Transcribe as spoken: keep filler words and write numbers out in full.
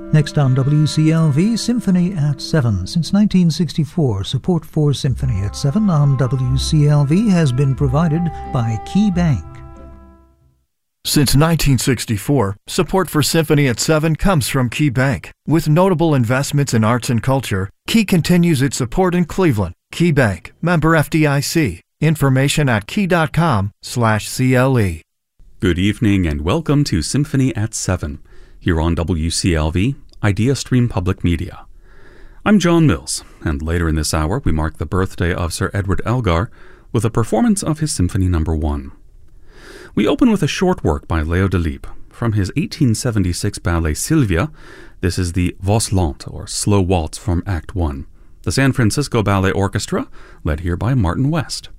Next on W C L V, Symphony at seven. Since nineteen sixty-four, support for Symphony at seven on W C L V has been provided by Key Bank. Since nineteen sixty-four, support for Symphony at seven comes from Key Bank. With notable investments in arts and culture, Key continues its support in Cleveland. Key Bank, member F D I C. Information at key.com slash CLE. Good evening and welcome to Symphony at seven, here on W C L V, IdeaStream Public Media. I'm John Mills, and later in this hour we mark the birthday of Sir Edward Elgar with a performance of his Symphony Number one. We open with a short work by Leo Delibes from his eighteen seventy-six ballet Sylvia. This is the Valse Lente, or Slow Waltz from Act one. The San Francisco Ballet Orchestra, led here by Martin West.